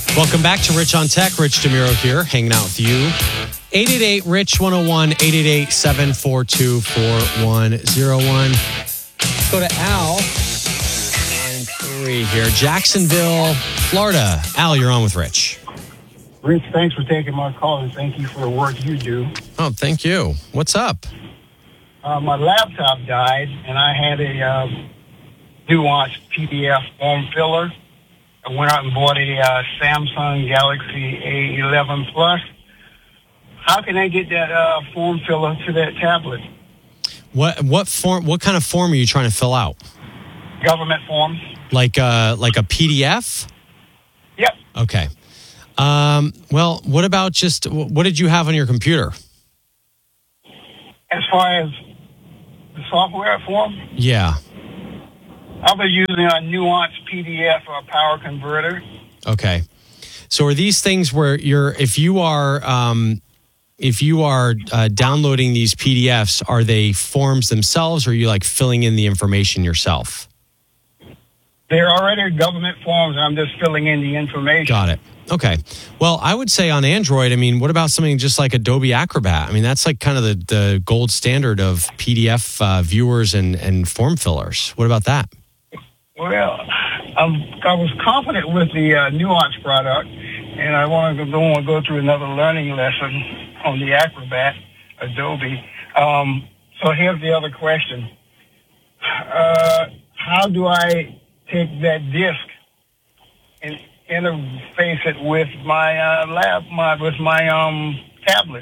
Welcome back to Rich on Tech. Rich DeMuro here, hanging out with you. 888-RICH-101, 888-742-4101. Let's go to Al, line 3 here. Jacksonville, Florida. Al, you're on with Rich. Rich, thanks for taking my call, and thank you for the work you do. Oh, thank you. What's up? My laptop died, and I had a Nuance PDF form filler. I went out and bought a Samsung Galaxy A11 Plus. How can I get that form filler to that tablet? What form? What kind of form are you trying to fill out? Government forms. Like a PDF? Yep. Okay. Well, what about what did you have on your computer? As far as the software form? Yeah. I'll be using a Nuance PDF or a power converter. Okay. So are these things where if you are downloading these PDFs, are they forms themselves, or are you like filling in the information yourself? They're already government forms, and I'm just filling in the information. Got it. Okay. Well, I would say on Android, what about something just like Adobe Acrobat? That's like kind of the gold standard of PDF viewers and form fillers. What about that? Well, I was confident with the Nuance product, and I don't want to go through another learning lesson on the Acrobat, Adobe. So here's the other question. How do I take that disk and interface it with my tablet?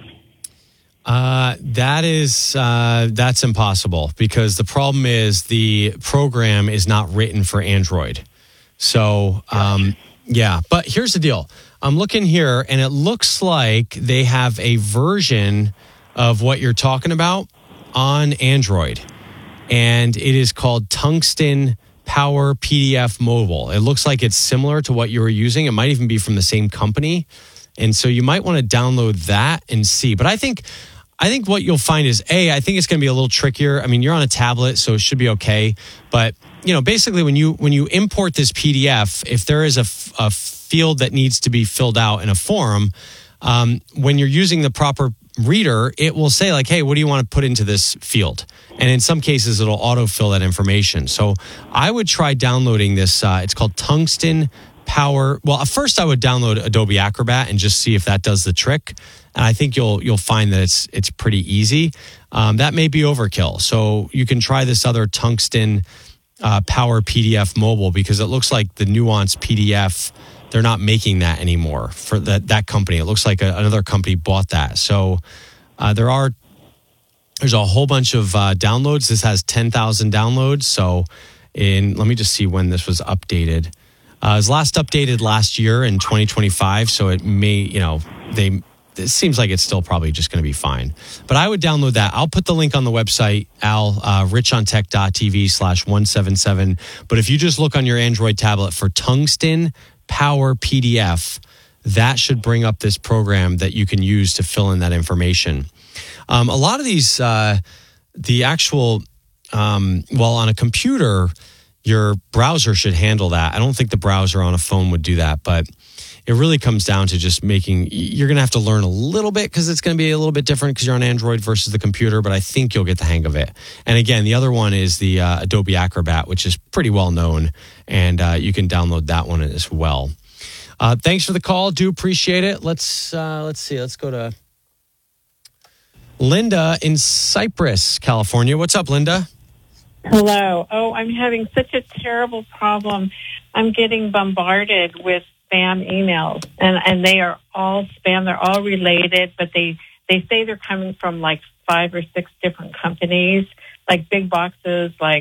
That's impossible, because the problem is the program is not written for Android. So, yeah. But here's the deal. I'm looking here, and it looks like they have a version of what you're talking about on Android, and it is called Tungsten Power PDF Mobile. It looks like it's similar to what you were using. It might even be from the same company. And so you might want to download that and see. But I think what you'll find is, I think it's going to be a little trickier. You're on a tablet, so it should be okay. But, basically when you import this PDF, if there is a field that needs to be filled out in a form, when you're using the proper reader, it will say like, hey, what do you want to put into this field? And in some cases, it'll autofill that information. So I would try downloading this. It's called Tungsten Power. Well, first I would download Adobe Acrobat and just see if that does the trick. And I think you'll find that it's pretty easy. That may be overkill. So you can try this other Tungsten Power PDF Mobile, because it looks like the Nuance PDF, they're not making that anymore for that company. It looks like another company bought that. So there's a whole bunch of downloads. This has 10,000 downloads. So let me just see when this was updated. It was last updated last year in 2025. So it may, it seems like it's still probably just going to be fine. But I would download that. I'll put the link on the website, Al, richontech.tv/177. But if you just look on your Android tablet for Tungsten Power PDF, that should bring up this program that you can use to fill in that information. A lot of these, the actual, on a computer, your browser should handle that. I don't think the browser on a phone would do that, but it really comes down to just you're going to have to learn a little bit, because it's going to be a little bit different because you're on Android versus the computer, but I think you'll get the hang of it. And again, the other one is the Adobe Acrobat, which is pretty well known, and you can download that one as well. Thanks for the call. Do appreciate it. Let's see. Let's go to Linda in Cypress, California. What's up, Linda? Hello. Oh, I'm having such a terrible problem. I'm getting bombarded with spam emails, and they are all spam. They're all related, but they say they're coming from like 5 or 6 different companies, like big boxes, like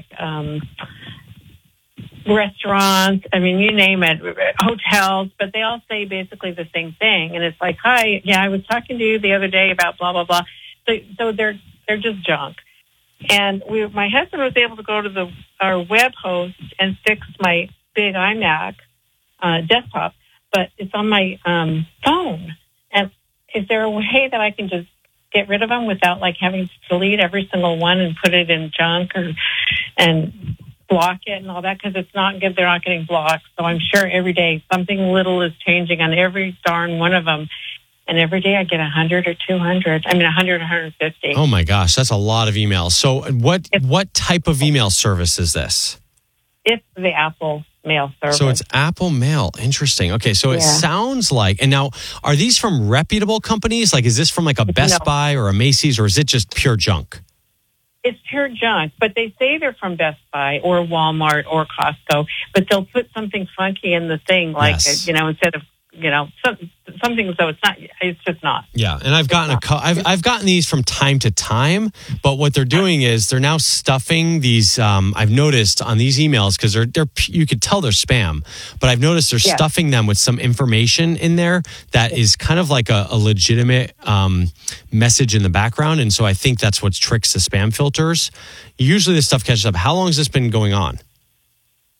restaurants. You name it, hotels, but they all say basically the same thing. And it's like, hi, yeah, I was talking to you the other day about blah, blah, blah. So they're just junk. And my husband was able to go to our web host and fix my big iMac desktop, but it's on my phone. And is there a way that I can just get rid of them without like having to delete every single one and put it in junk? block it and all that because it's not good. They're not getting blocked. So I'm sure every day something little is changing on every darn one of them. And every day I get 100 or 200. I mean, 100, 150. Oh my gosh, that's a lot of emails. So what type of email service is this? It's the Apple Mail service. So it's Apple Mail. Interesting. Okay, so it sounds like, and now are these from reputable companies? Like, is this from like a Best Buy or a Macy's, or is it just pure junk? It's pure junk, but they say they're from Best Buy or Walmart or Costco, but they'll put something funky in the thing, like, instead of, something, so it's just not. Yeah, and I've gotten I've gotten these from time to time, but what they're doing is they're now stuffing these. I've noticed on these emails because they're you could tell they're spam, but I've noticed they're stuffing them with some information in there that is kind of like a legitimate message in the background, and so I think that's what tricks the spam filters. Usually, this stuff catches up. How long has this been going on?